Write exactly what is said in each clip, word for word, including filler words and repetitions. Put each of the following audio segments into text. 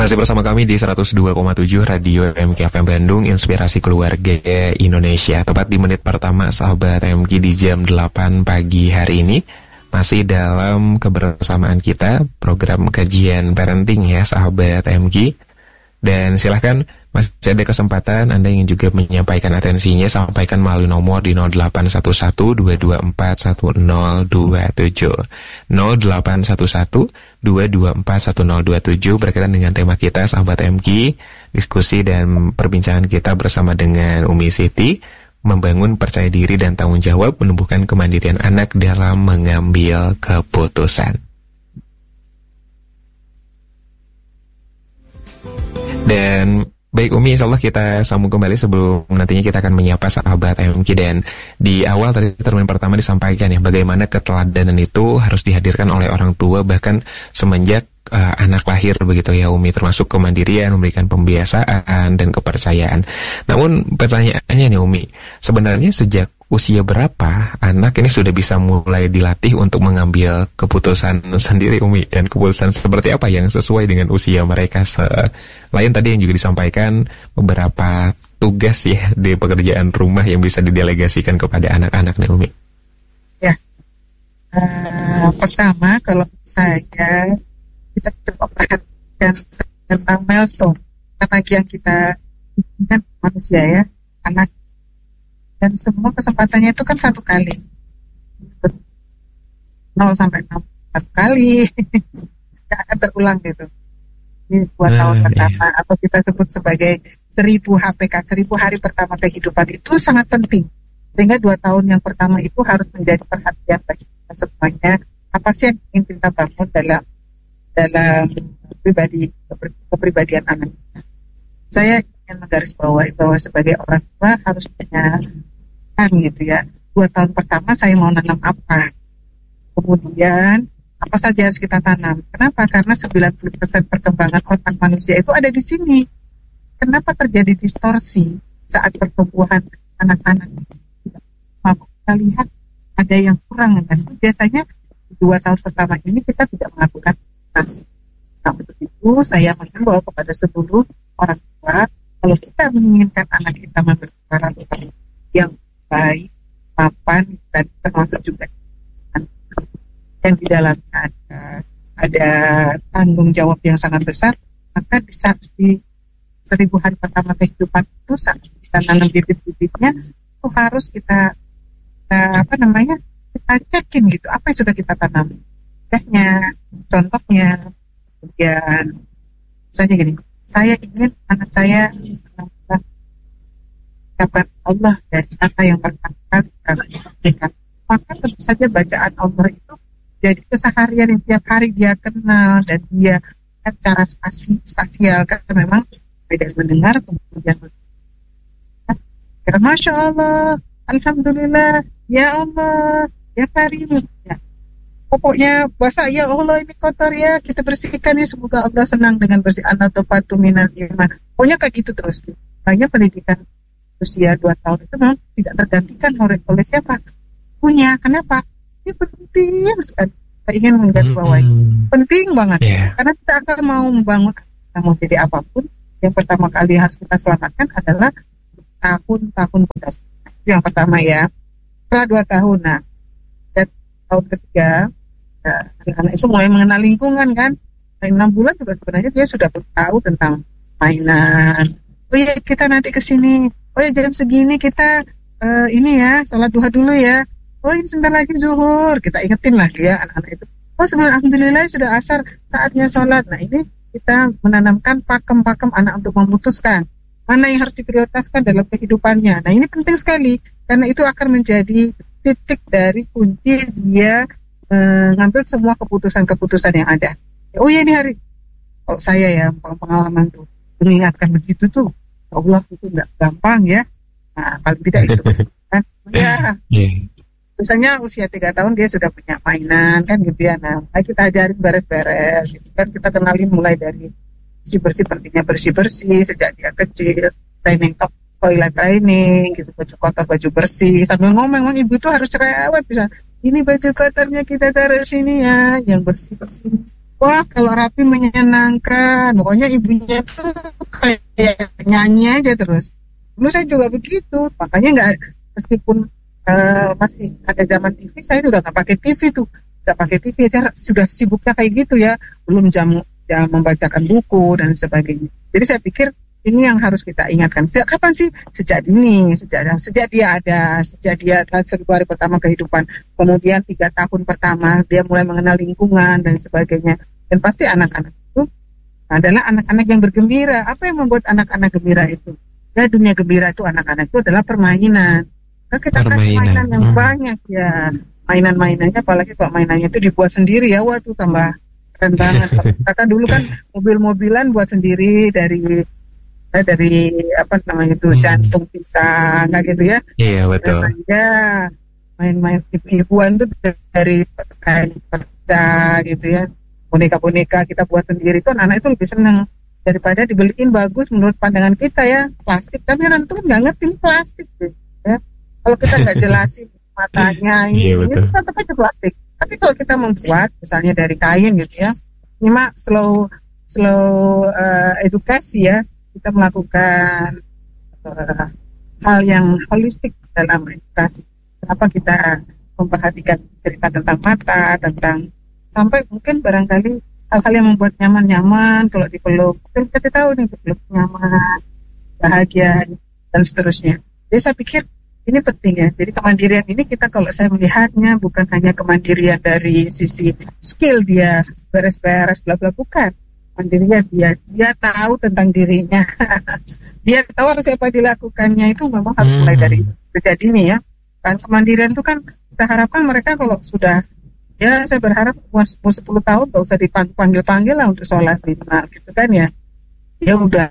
Masih bersama kami di seratus dua koma tujuh Radio M K F M Bandung, Inspirasi Keluarga Indonesia. Tepat di menit pertama sahabat M K di jam delapan pagi hari ini. Masih dalam kebersamaan kita, program kajian parenting ya sahabat M K. Dan silahkan, masih ada kesempatan Anda yang juga menyampaikan atensinya, sampaikan melalui nomor di nol delapan satu satu dua dua empat satu nol dua tujuh nol delapan satu satu dua dua empat satu nol dua tujuh berkaitan dengan tema kita sahabat M K. Diskusi dan perbincangan kita bersama dengan Umi Siti, membangun percaya diri dan tanggung jawab, menumbuhkan kemandirian anak dalam mengambil keputusan. Dan baik Umi, insya Allah kita sambung kembali sebelum nantinya kita akan menyapa sahabat M K. Dan di awal tadi termin pertama disampaikan ya, bagaimana keteladanan itu harus dihadirkan oleh orang tua bahkan semenjak uh, anak lahir begitu ya Umi, termasuk kemandirian, memberikan pembiasaan dan kepercayaan. Namun pertanyaannya nih Umi, sebenarnya sejak usia berapa anak ini sudah bisa mulai dilatih untuk mengambil keputusan sendiri Umi, dan keputusan seperti apa yang sesuai dengan usia mereka? Selain tadi yang juga disampaikan beberapa tugas ya di pekerjaan rumah yang bisa didelegasikan kepada anak-anak nih Umi. Ya, uh, pertama kalau saya kita coba perhatikan tentang milestone, karena yang kita kan manusia ya, anak. Dan semua kesempatannya itu kan satu kali, nol sampai enam kali, tidak akan berulang gitu. Ini dua uh, tahun pertama, iya. Atau kita sebut sebagai seribu H P K, seribu hari pertama kehidupan itu sangat penting. Sehingga dua tahun yang pertama itu harus menjadi perhatian bagi kita semuanya. Apa sih yang ingin kita bangun dalam dalam pribadi kepribadian anak kita? Saya ingin menggarisbawahi bahwa sebagai orang tua harus punya kan gitu ya. Dua tahun pertama saya mau nanam apa, kemudian apa saja harus kita tanam. Kenapa? Karena sembilan puluh persen perkembangan otak manusia itu ada di sini. Kenapa terjadi distorsi saat pertumbuhan anak-anak? Kita lihat ada yang kurang, dan biasanya dua tahun pertama ini kita tidak melakukan aktivitas. Nah, untuk itu saya menghimbau kepada seluruh orang tua, kalau kita menginginkan anak kita memberi karakter yang baik, mapan, dan termasuk juga yang di dalamnya ada, ada tanggung jawab yang sangat besar, maka di saat di seribu hari pertama kehidupan itu saat kita nanam bibit-bibitnya itu harus kita, kita apa namanya kita cekin gitu, apa yang sudah kita tanam, contohnya, contohnya, kemudian saja gini. Saya ingin anak saya menambah ucapan Allah dari kata yang pertama kali kita, maka tentu saja bacaan Allah itu jadi keseharian yang tiap hari dia kenal, dan dia secara spasi, spasial kan memang beda mendengar kemudian ya, Masya Allah, Alhamdulillah, Ya Allah, Ya Karim ya. Pokoknya bahasa ya Allah ini kotor ya, kita bersihkan ya, semoga Allah senang dengan bersih an-natofatu minal iman. Pokoknya kayak gitu terus. Makanya pendidikan usia dua tahun itu memang tidak tergantikan oleh, oleh siapa punya. Kenapa? Ini penting sekali. Saya ingin menggarisbawahi. Mm-hmm. Penting banget. Yeah. Karena kita akan mau membangun, kita mau jadi apapun, yang pertama kali harus kita selamatkan adalah tahun-tahun bekas. Itu yang pertama ya. Setelah dua tahun, nah dan tahun ketiga, ya, anak-anak itu mulai mengenal lingkungan kan. Nah, enam bulan juga sebenarnya dia sudah tahu tentang mainan. Oh ya kita nanti ke sini. Oh ya jam segini kita uh, ini ya sholat duha dulu ya. Oh ini sebentar lagi zuhur. Kita ingetin lah ya anak-anak itu. Oh sebenarnya alhamdulillah sudah asar, saatnya sholat. Nah ini kita menanamkan pakem-pakem anak untuk memutuskan mana yang harus diprioritaskan dalam kehidupannya. Nah ini penting sekali karena itu akan menjadi titik dari kunci dia mengambil uh, semua keputusan-keputusan yang ada. Oh ya ini hari, kalau saya ya pengalaman tuh mengingatkan begitu tuh, Allah itu nggak gampang ya. Nah paling tidak itu kan ya. Misalnya usia tiga tahun dia sudah punya mainan kan gitu ya. Nah kita ajarin beres-beres gitu kan, kita kenalin mulai dari bersih-bersih, pentingnya bersih-bersih sejak dia kecil, training top toilet training gitu, baju kotor baju bersih, sambil ngomong, memang ibu itu harus cerewet bisa, ini baju kotornya kita taruh sini ya, yang bersih-bersih Wah, kalau rapi menyenangkan. Pokoknya ibunya tuh kayak nyanyi aja terus. Dulu saya juga begitu. Makanya nggak, meskipun uh, masih ada zaman T V, saya sudah nggak pakai T V tuh. Nggak pakai T V aja sudah sibuknya kayak gitu ya. Belum jam jam membacakan buku dan sebagainya. Jadi saya pikir ini yang harus kita ingatkan. Sejak kapan sih? Sejak dini, sejak sejak dia ada, sejak dia seribu hari pertama kehidupan, kemudian tiga tahun pertama dia mulai mengenal lingkungan dan sebagainya. Dan pasti anak-anak itu adalah anak-anak yang bergembira. Apa yang membuat anak-anak gembira itu? Ya, dunia gembira itu anak-anak itu adalah permainan. Nah, kita kasih mainan yang hmm. banyak ya. Mainan-mainannya, apalagi kalau mainannya itu dibuat sendiri ya, wah tuh tambah keren banget. Karena dulu kan mobil-mobilan buat sendiri dari dari apa namanya itu hmm. jantung pisang kayak gitu ya. Iya betul. Ya main-main ibu-ibuan tuh dari kain perca gitu ya, boneka-boneka kita buat sendiri, itu anak-anak itu lebih senang daripada dibeliin bagus menurut pandangan kita ya plastik, tapi anak itu nggak ngerti plastik gitu, ya. Kalau kita nggak jelasin matanya ini, iya, ini tetap aja plastik. Tapi kalau kita membuat misalnya dari kain gitu ya, ini mah slow slow uh, edukasi ya. Kita melakukan uh, hal yang holistik dalam edukasi. Kenapa kita memperhatikan cerita tentang mata, tentang sampai mungkin barangkali hal-hal yang membuat nyaman-nyaman kalau dipeluk. Kita tahu nih dipeluk nyaman, bahagia dan seterusnya. Jadi saya pikir ini penting ya. Jadi kemandirian ini kita kalau saya melihatnya bukan hanya kemandirian dari sisi skill dia beres-beres bla bla, bukan. Mandirinya dia, dia tahu tentang dirinya, dia tahu harus apa dilakukannya, itu memang harus mulai dari sejak dini ya. Kan kemandirian itu kan kita harapkan mereka kalau sudah, ya saya berharap umur sepuluh tahun gak usah dipanggil-panggil lah untuk sholat lima gitu kan ya. Dia udah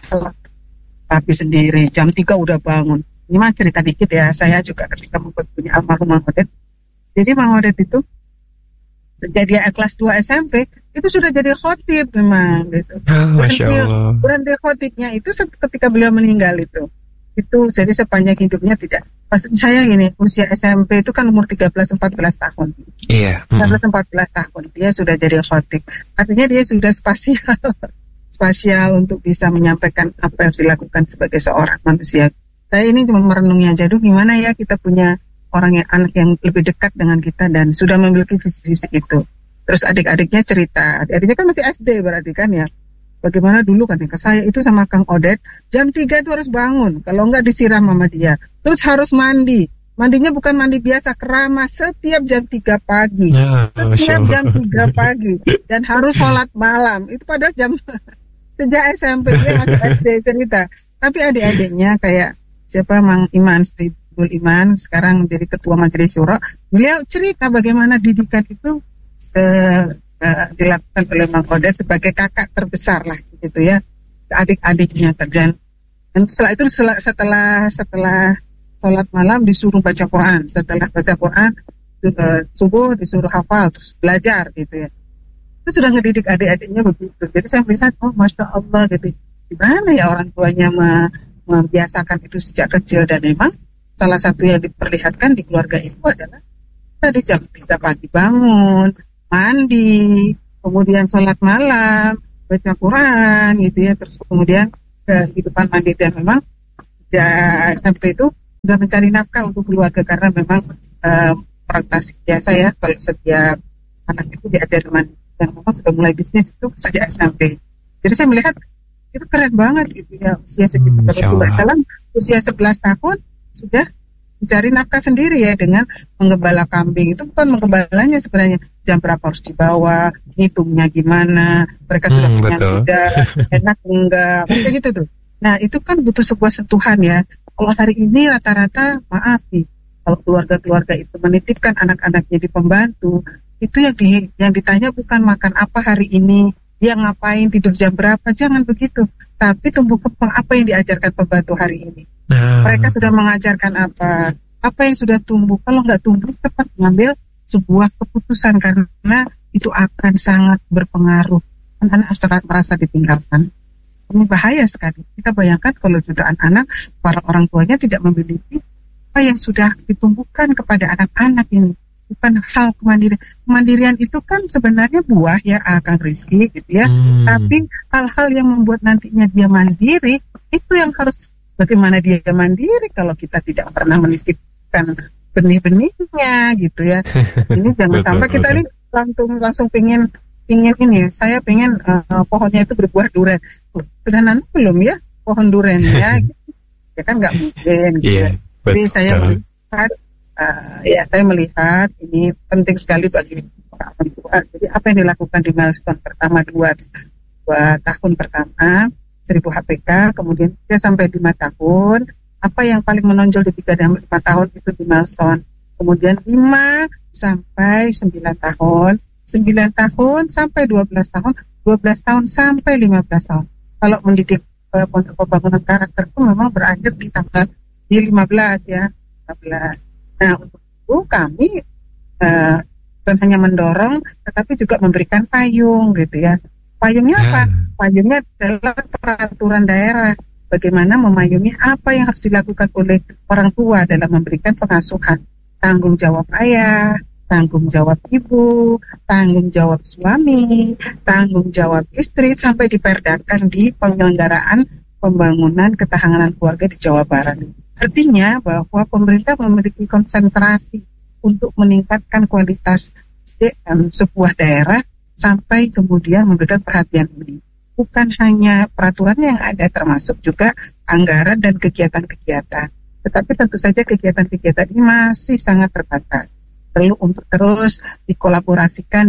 rapi sendiri, jam tiga udah bangun. Ini mah cerita dikit ya, saya juga ketika membuat punya almarhum Mang Odet. Jadi Mang Odet itu sejak dia kelas dua S M P itu sudah jadi khotib memang gitu. Oh, Masya Allah. Berhenti khotibnya itu ketika beliau meninggal itu. Itu jadi sepanjang hidupnya tidak. Pas saya gini, usia S M P itu kan umur tiga belas sampai empat belas tahun. Iya. tiga belas sampai empat belas tahun dia sudah jadi khotib. Artinya dia sudah spasial. spasial untuk bisa menyampaikan apa yang dilakukan sebagai seorang manusia. Saya ini cuma merenungi aja, duh gimana ya kita punya orang yang anak yang lebih dekat dengan kita dan sudah memiliki visi-visi itu. Terus adik-adiknya cerita, adik-adiknya kan masih S D berarti kan ya. Bagaimana dulu kan ke saya itu sama Kang Odet, jam tiga itu harus bangun, kalau enggak disiram sama dia. Terus harus mandi. Mandinya bukan mandi biasa, keramas setiap jam tiga pagi. Ya, setiap jam tiga pagi. Dan harus sholat malam. Itu padahal jam sejak S M P dia masih S D cerita. Tapi adik-adiknya kayak siapa Mang Iman Stibul Iman sekarang jadi ketua majelis syuro, beliau cerita bagaimana didikan itu uh, uh, dilakukan oleh Mang Odet sebagai kakak terbesar lah gitu ya adik-adiknya. Dan, dan setelah itu setelah setelah, setelah sholat malam disuruh baca Quran, setelah baca Quran uh, subuh disuruh hafal terus belajar gitu ya. Itu sudah ngedidik adik-adiknya begitu. Jadi saya melihat oh Masya Allah gitu, gimana ya orang tuanya me- membiasakan itu sejak kecil. Dan memang salah satu yang diperlihatkan di keluarga itu adalah tadi jam tiga pagi bangun, mandi, kemudian sholat malam, baca Quran gitu ya, terus kemudian kehidupan mandi. Dan memang sejak S M P itu sudah mencari nafkah untuk keluarga karena memang uh, praktisi biasa ya kalau setiap anak itu diajar mandi, dan memang sudah mulai bisnis itu sejak S M P. Jadi saya melihat itu keren banget gitu ya, usia segitu. Hmm, Terus dalam usia sebelas tahun sudah mencari nafkah sendiri ya dengan menggembala kambing. Itu bukan menggembalanya sebenarnya, jam berapa harus dibawa, ngitungnya gimana, mereka sudah hmm, punya tidak, enak enggak, kayak gitu tuh. Nah itu kan butuh sebuah sentuhan ya. Kalau hari ini rata-rata maaf nih, kalau keluarga-keluarga itu menitipkan anak-anaknya di pembantu, itu yang di, yang ditanya bukan makan apa hari ini, dia ngapain, tidur jam berapa, jangan begitu. Tapi tumbuh kembang apa yang diajarkan pembantu hari ini. Nah. Mereka sudah mengajarkan apa, apa yang sudah tumbuh. Kalau nggak tumbuh, cepat mengambil sebuah keputusan karena itu akan sangat berpengaruh. Anak-anak sangat merasa ditinggalkan. Ini bahaya sekali. Kita bayangkan kalau jutaan anak, para orang tuanya tidak memiliki apa yang sudah ditumbuhkan kepada anak-anak ini. bukan hal kemandirian. Kemandirian itu kan sebenarnya buah ya, ah, Kang Rizky gitu ya. Hmm. Tapi hal-hal yang membuat nantinya dia mandiri itu yang harus, bagaimana dia mandiri kalau kita tidak pernah menitipkan benih-benihnya gitu ya. Ini jangan sampai kita ini langsung langsung pingin pingin ini. Saya pingin uh, pohonnya itu berbuah durian. Sudah nanam belum ya pohon duriannya? Ya kan nggak mungkin. Gitu. Yeah, jadi saya melihat, uh, ya saya melihat ini penting sekali bagi orang tua. Jadi apa yang dilakukan di milestone pertama dua, dua tahun pertama seribu H P K, kemudian dia sampai lima tahun. Apa yang paling menonjol di tiga dan lima tahun itu di milestone. Kemudian lima sampai sembilan tahun, sembilan tahun sampai dua belas tahun, dua belas tahun sampai lima belas tahun. Kalau mendidik uh, untuk pembangunan karakter itu memang berakhir di tanggal di lima belas ya, lima belas. Nah, untuk itu kami uh, bukan hanya mendorong, tetapi juga memberikan payung gitu ya. Payungnya apa? Payungnya adalah peraturan daerah. Bagaimana memayungi apa yang harus dilakukan oleh orang tua dalam memberikan pengasuhan. Tanggung jawab ayah, tanggung jawab ibu, tanggung jawab suami, tanggung jawab istri, sampai diperdakan di penyelenggaraan pembangunan ketahanan keluarga di Jawa Barat. Artinya bahwa pemerintah memiliki konsentrasi untuk meningkatkan kualitas S D M sebuah daerah sampai kemudian memberikan perhatian ini. Bukan hanya peraturan yang ada, termasuk juga anggaran dan kegiatan-kegiatan. Tetapi tentu saja kegiatan-kegiatan ini masih sangat terbatas. Perlu untuk terus dikolaborasikan,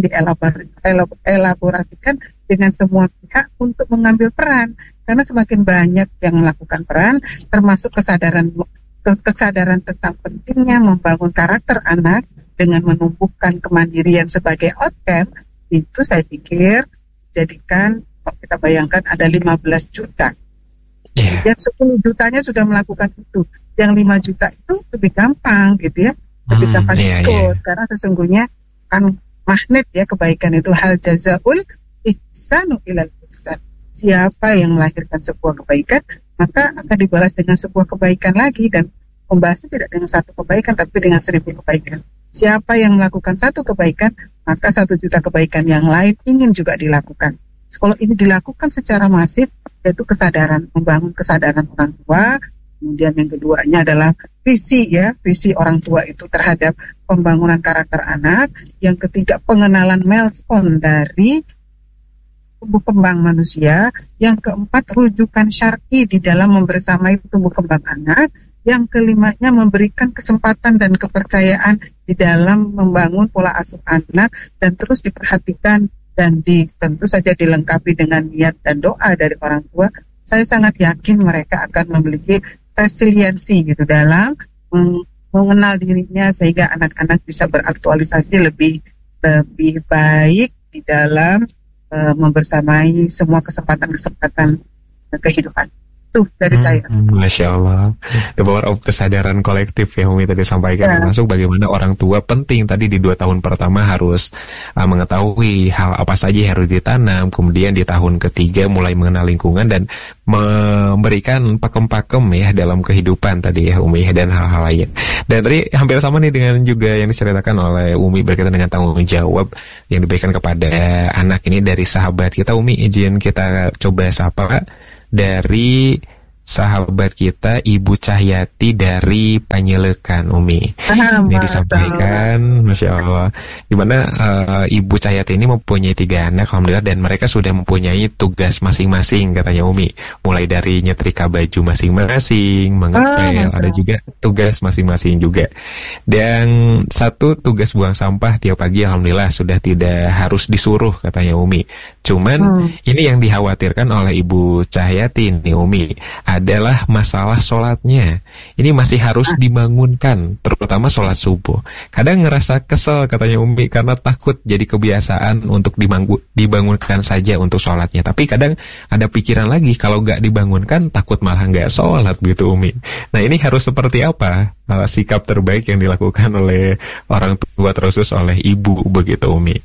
dielaborasikan dengan semua pihak untuk mengambil peran. Karena semakin banyak yang melakukan peran, termasuk kesadaran kesadaran tentang pentingnya membangun karakter anak dengan menumbuhkan kemandirian sebagai outcome, itu saya pikir jadikan, kita bayangkan ada lima belas juta. Yeah. Yang sepuluh jutanya sudah melakukan itu. Yang lima juta itu lebih gampang gitu ya. Lebih hmm, gampang yeah, ikut. Yeah. Karena sesungguhnya kan magnet ya kebaikan itu, hal jazaul ihsanu ilal ihsan. Siapa yang melahirkan sebuah kebaikan, maka akan dibalas dengan sebuah kebaikan lagi. Dan pembalasnya tidak dengan satu kebaikan, tapi dengan seribu kebaikan. Siapa yang melakukan satu kebaikan, maka satu juta kebaikan yang lain ingin juga dilakukan. Kalau ini dilakukan secara masif, yaitu kesadaran, membangun kesadaran orang tua. Kemudian yang keduanya adalah visi ya, visi orang tua itu terhadap pembangunan karakter anak. Yang ketiga, pengenalan milestone dari tumbuh kembang manusia. Yang keempat, rujukan syar'i di dalam membersamai tumbuh kembang anak. Yang kelimanya, memberikan kesempatan dan kepercayaan di dalam membangun pola asuh anak dan terus diperhatikan dan di, tentu saja dilengkapi dengan niat dan doa dari orang tua. Saya sangat yakin mereka akan memiliki resiliensi gitu dalam mengenal dirinya, sehingga anak-anak bisa beraktualisasi lebih lebih baik di dalam uh, membersamai semua kesempatan-kesempatan kehidupan. Itu dari hmm, saya. Masya Allah. The power of kesadaran kolektif ya Umi tadi sampaikan, ya. Termasuk bagaimana orang tua penting tadi di dua tahun pertama harus uh, mengetahui hal apa saja yang harus ditanam. Kemudian di tahun ketiga mulai mengenal lingkungan dan memberikan pakem-pakem ya dalam kehidupan tadi ya Umi dan hal-hal lain. Dan tadi hampir sama nih dengan juga yang diceritakan oleh Umi berkaitan dengan tanggung jawab yang diberikan kepada anak ini dari sahabat kita. Umi izin kita coba sapa dari sahabat kita Ibu Cahyati dari Panyelekan, Umi. Ini disampaikan, Masya Allah, dimana uh, Ibu Cahyati ini mempunyai tiga anak, alhamdulillah, dan mereka sudah mempunyai tugas masing-masing, katanya Umi. Mulai dari nyetrika baju masing-masing, mengepel, oh, ada juga tugas masing-masing juga. Dan satu tugas buang sampah tiap pagi, alhamdulillah, sudah tidak harus disuruh, katanya Umi. Cuman hmm. ini yang dikhawatirkan oleh Ibu Cahyati ini, Umi, adalah masalah sholatnya. Ini masih harus dibangunkan, terutama sholat subuh. Kadang ngerasa kesel, katanya Umi, karena takut jadi kebiasaan untuk dibangun, dibangunkan saja untuk sholatnya. Tapi kadang ada pikiran lagi, kalau nggak dibangunkan takut malah nggak sholat gitu, Umi. Nah, ini harus seperti apa uh, sikap terbaik yang dilakukan oleh orang tua, terusus oleh ibu begitu, Umi?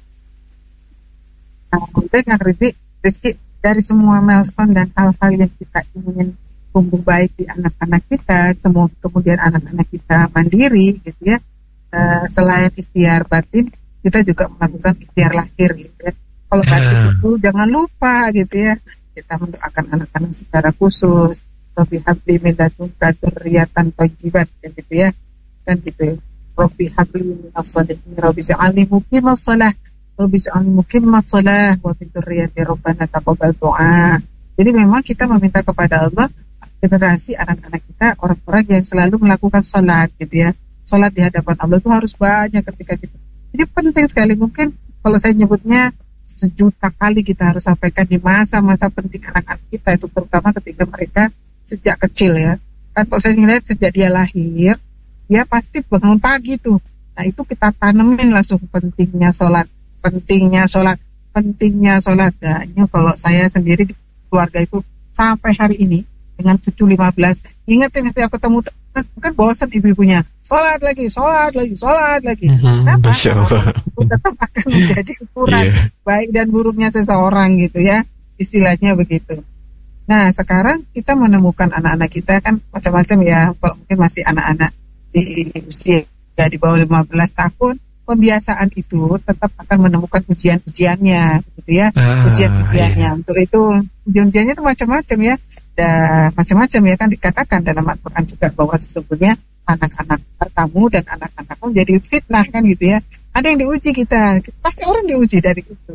Nah, baik, Kang Rizky, Rizky, dari semua milestone dan hal-hal yang kita ingin tumbuh baik di anak-anak kita, semua kemudian anak-anak kita mandiri gitu ya. uh, selain ikhtiar batin, kita juga melakukan ikhtiar lahir gitu ya. Kalau batin Ah. itu jangan lupa gitu ya, kita mendoakan anak-anak secara khusus, Rabbi habli min ladunka dzurriyyatan thayyibah gitu ya, kan gitu ya. Rabbi habli minas shalihin, Rabbi ij'alni muqimas shalah, Rabbi ij'alni muqimas shalah wa min dzurriyyati rabbana taqabbal du'a. Jadi memang kita meminta kepada Allah generasi anak-anak kita orang-orang yang selalu melakukan sholat gitu ya. Sholat di hadapan Allah itu harus banyak ketika kita. Jadi penting sekali, mungkin kalau saya nyebutnya sejuta kali kita harus sampaikan di masa-masa penting anak-anak kita itu, terutama ketika mereka sejak kecil ya. Kan kalau saya melihat sejak dia lahir, dia pasti bangun pagi tuh. Nah itu kita tanemin langsung pentingnya sholat, pentingnya sholat, pentingnya sholat. Nah ini kalau saya sendiri di keluarga itu sampai hari ini dengan cucu lima belas, ingat ya setiap ketemu kan bosan ibu-ibunya, sholat lagi, sholat lagi, sholat lagi. Mhm, Kenapa? Masya Allah. Itu tetap akan menjadi ukuran Iya. baik dan buruknya seseorang gitu ya, istilahnya begitu. Nah sekarang kita menemukan anak-anak kita kan macam-macam ya, kalau mungkin masih anak-anak di usia ya, di bawah lima belas tahun, pembiasaan itu tetap akan menemukan ujian-ujiannya gitu ya, Ah, ujian-ujiannya. iya. Untuk itu ujian-ujiannya itu macam-macam ya, dan macam-macam ya, kan dikatakan dalam Al-Quran juga bahwa sesungguhnya anak-anak bertamu dan anak-anak menjadi fitnah kan gitu ya. Ada yang diuji kita, pasti orang diuji dari itu.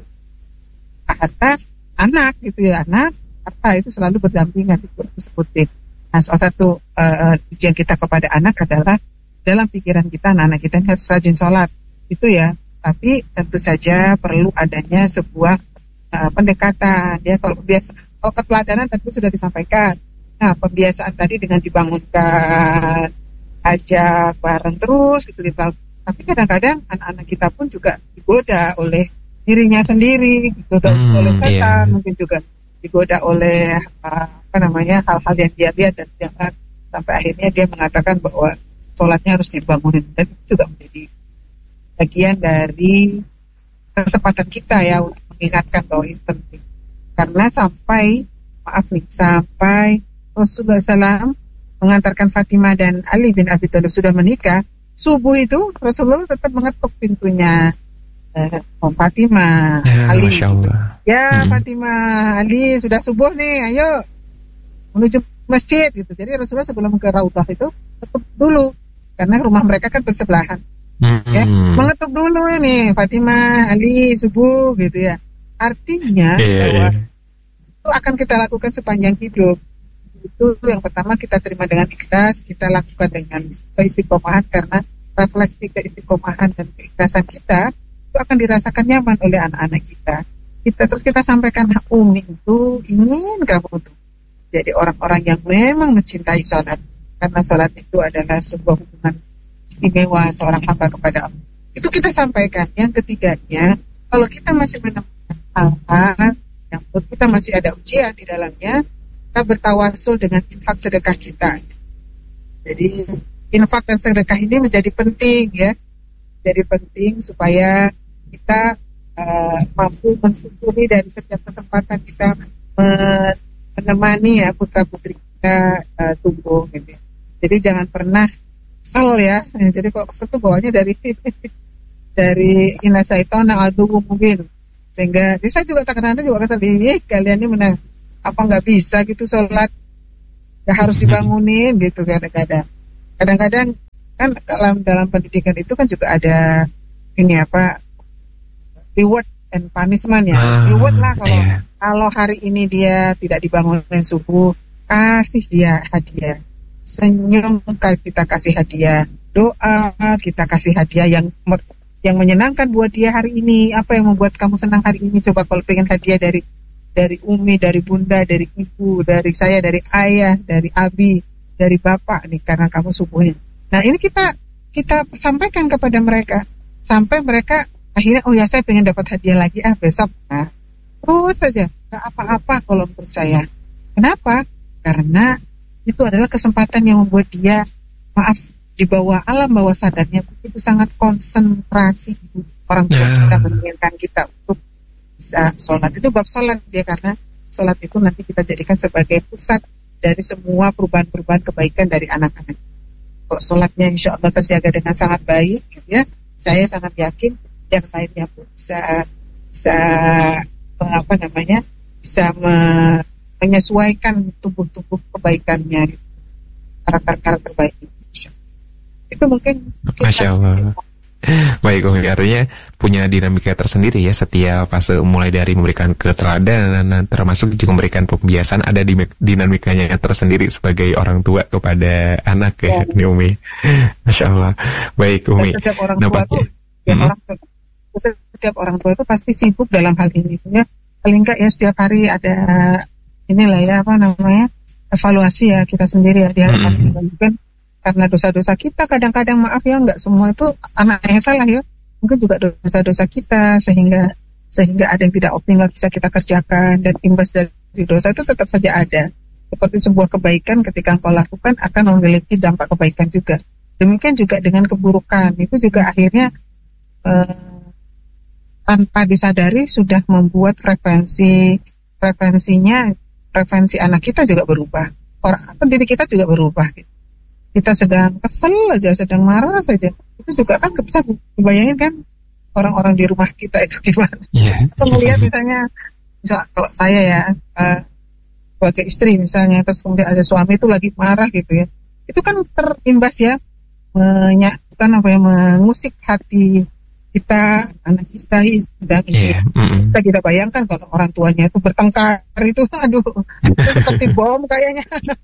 Kata anak gitu ya, anak apa itu selalu berdampingan disebutkan. Nah salah satu uh, ujian kita kepada anak adalah dalam pikiran kita anak-anak kita ini harus rajin sholat itu ya. Tapi tentu saja perlu adanya sebuah uh, pendekatan ya. Kalau biasa, kalau keteladanan tadi sudah disampaikan. Nah pembiasaan tadi dengan dibangunkan, ajak bareng terus gitu. Tapi kadang-kadang anak-anak kita pun juga digoda oleh dirinya sendiri, digoda Hmm, oleh setan, iya. mungkin juga digoda oleh uh, apa namanya hal-hal yang dia lihat dan jangan sampai akhirnya dia mengatakan bahwa sholatnya harus dibangunin, dan itu juga menjadi bagian dari kesempatan kita ya untuk mengingatkan bahwa ini penting. Karena sampai maaf nih sampai Rasulullah shallallahu alaihi wasallam mengantarkan Fatimah dan Ali bin Abi Thalib sudah menikah, subuh itu Rasulullah tetap mengetuk pintunya eh, Om Fatimah, Ya, Ali. Masya Allah. Ya Hmm. Fatimah, Ali sudah subuh nih, ayo menuju masjid gitu. Jadi Rasulullah sebelum ke Raudhah itu ketuk dulu karena rumah mereka kan bersebelahan. Hmm. Ya, mengetuk dulu ini Fatimah, Ali subuh gitu ya. Artinya Iya, bahwa iya. itu akan kita lakukan sepanjang hidup. Itu yang pertama kita terima dengan ikhlas, kita lakukan dengan keistiqomahan karena refleksi keistiqomahan dan keikhlasan kita itu akan dirasakan nyaman oleh anak-anak kita. Kita terus kita sampaikan hak umi itu ingin kamu tuh jadi orang-orang yang memang mencintai sholat, karena sholat itu adalah sebuah hubungan istimewa seorang hamba kepada Allah. Itu kita sampaikan. Yang ketiganya, kalau kita masih menemukan hal-hal yang menurut kita masih ada ujian di dalamnya, kita bertawasul dengan infak sedekah kita. Jadi infak dan sedekah ini menjadi penting ya, jadi penting supaya kita uh, mampu mensyukuri dari setiap kesempatan kita men- menemani ya putra putri kita uh, tumbuh gitu. Jadi jangan pernah kesel ya. Jadi kalau kesel itu bawahnya dari dari inna syaitana aduwwum mubin. Sehingga saya juga kadang-kadang juga kesel, ih kalian ini menang apa nggak bisa gitu sholat, nggak harus dibangunin gitu kadang-kadang. Kadang-kadang kan dalam dalam pendidikan itu kan juga ada ini apa reward and punishment ya. Ah, Reward lah kalau iya. kalau hari ini dia tidak dibangunin subuh, kasih dia hadiah. Senyum kita kasih hadiah, doa kita kasih hadiah yang yang menyenangkan buat dia hari ini. Apa yang membuat kamu senang hari ini? Coba kalau pengen hadiah dari dari umi, dari bunda, dari ibu, dari saya, dari ayah, dari abi, dari bapak nih karena kamu subuhnya. Nah ini kita kita sampaikan kepada mereka sampai mereka akhirnya oh ya saya pengen dapat hadiah lagi ah besok. Nah terus saja nggak apa-apa kalau menurut saya. Kenapa? Karena itu adalah kesempatan yang membuat dia maaf di bawah alam bawah sadarnya itu sangat konsentrasi orang tua Ya. kita menginginkan kita untuk bisa sholat. Itu bab sholat dia karena sholat itu nanti kita jadikan sebagai pusat dari semua perubahan-perubahan kebaikan dari anak-anak. kalau sholatnya insya Allah terjaga dengan sangat baik, gitu ya, saya sangat yakin yang lainnya pun bisa bisa apa namanya bisa me, menyesuaikan tubuh-tubuh kebaikannya, gitu. Karakter-karakter baik itu mungkin Masya Allah. Baik, Umi, artinya punya dinamika tersendiri ya setiap fase, mulai dari memberikan keteladanan termasuk juga memberikan pembiasaan, ada dinamikanya tersendiri sebagai orang tua kepada anak ya, ya. Ini Umi. Masya Allah. Baik, Umi. Dan setiap orang tua itu, ya, hmm. orang, setiap orang tua itu pasti sibuk dalam hal ini ya. Paling enggak ya setiap hari ada inilah ya apa namanya evaluasi ya kita sendiri ya di hadapan hmm. mungkin karena dosa-dosa kita kadang-kadang, maaf ya, nggak semua itu anak yang salah ya, mungkin juga dosa-dosa kita sehingga sehingga ada yang tidak optimal bisa kita kerjakan, dan imbas dari dosa itu tetap saja ada. Seperti sebuah kebaikan ketika engkau lakukan akan memiliki dampak kebaikan juga. Demikian juga dengan keburukan, itu juga akhirnya eh, tanpa disadari sudah membuat frekuensi frekuensinya frekuensi anak kita juga berubah, orang apa diri kita juga berubah gitu. Kita sedang kesel aja, sedang marah saja, itu juga kan bisa kebayangin kan orang-orang di rumah kita itu gimana. Yeah. Atau melihat misalnya, misal kalau saya ya uh, sebagai istri misalnya, terus kemudian ada suami itu lagi marah gitu ya, itu kan terimbas ya, menyatukan apa ya, mengusik hati kita, anak kita sedang ini. Yeah. Mm-hmm. Bisa kita bayangkan kalau orang tuanya itu bertengkar itu, aduh, itu seperti bom kayaknya.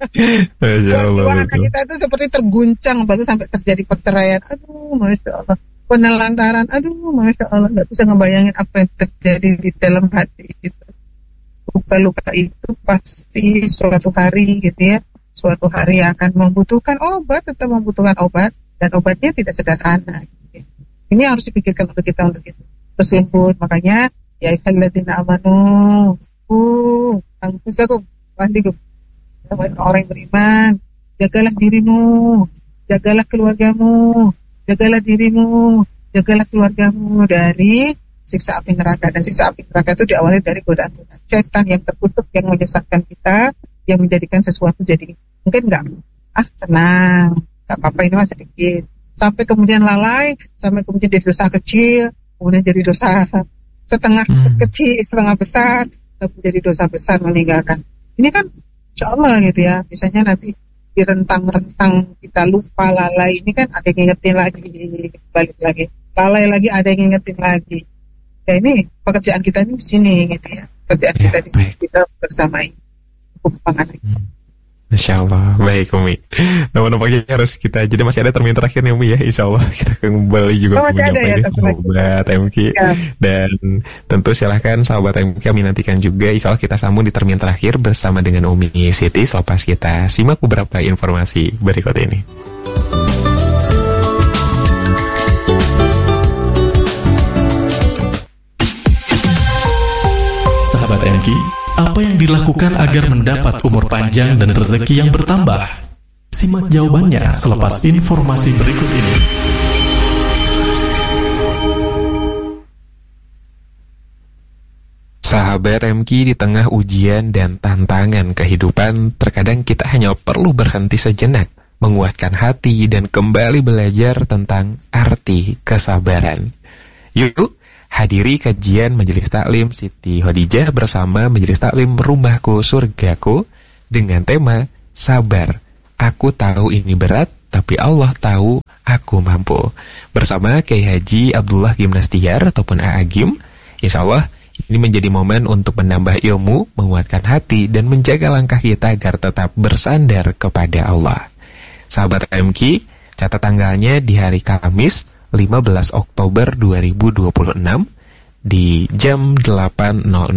Dua anak kita itu seperti terguncang, bahkan sampai terjadi perceraian. Aduh, Masya Allah. Penelantaran, aduh, Masya Allah. Nggak bisa ngebayangin apa yang terjadi di dalam hati itu. Luka-luka itu pasti suatu hari gitu ya, suatu hari akan membutuhkan obat, tetap membutuhkan obat, dan obatnya tidak sederhana. Ini harus dipikirkan untuk kita untuk itu berselingkuh. Makanya ya ayyuhalladzina amanu uh anfusakum wa ahlikum, orang yang beriman, jagalah dirimu, jagalah keluargamu, jagalah dirimu, jagalah keluargamu dari siksa api neraka. Dan siksa api neraka itu diawali dari godaan syaitan yang terkutuk, yang menyesatkan kita, yang menjadikan sesuatu jadi mungkin enggak, ah tenang, enggak apa-apa, ini mah sedikit, sampai kemudian lalai, sampai kemudian jadi dosa kecil, kemudian jadi dosa setengah hmm. kecil, setengah besar, kemudian jadi dosa besar meninggalkan. Ini kan insya Allah gitu ya, misalnya nanti di rentang-rentang kita lupa, lalai, ini kan ada yang ngingetin lagi, balik lagi, lalai lagi, ada yang ngingetin lagi. Ya ini pekerjaan kita di sini gitu ya, pekerjaan ya, kita di sini, kita bersama ini, penganan. Hmm. Masya Allah, baik Umi. Namun nampaknya harus kita, jadi masih ada termin terakhir nih Umi ya, insya Allah kita kembali juga oh, menyampaikan ya, sahabat M Q ya. Dan tentu silahkan sahabat M Q kami nantikan juga, insya Allah kita sambung di termin terakhir bersama dengan Umi Siti selepas kita simak beberapa informasi berikut ini. Sahabat M Q, apa yang dilakukan agar mendapat umur panjang dan rezeki yang bertambah? Simak jawabannya selepas informasi berikut ini. Sahabat M Q, di tengah ujian dan tantangan kehidupan, terkadang kita hanya perlu berhenti sejenak, menguatkan hati dan kembali belajar tentang arti kesabaran. Yuk, hadiri kajian Majelis Taklim Siti Khadijah bersama Majelis Taklim Rumahku Surgaku dengan tema Sabar. Aku tahu ini berat, tapi Allah tahu aku mampu. Bersama Kiai Haji Abdullah Gimnastiar ataupun A A Gim. Insya Allah ini menjadi momen untuk menambah ilmu, menguatkan hati, dan menjaga langkah kita agar tetap bersandar kepada Allah. Sahabat M Q, catat tanggalnya di hari Kamis lima belas Oktober dua ribu dua puluh enam di jam delapan nol nol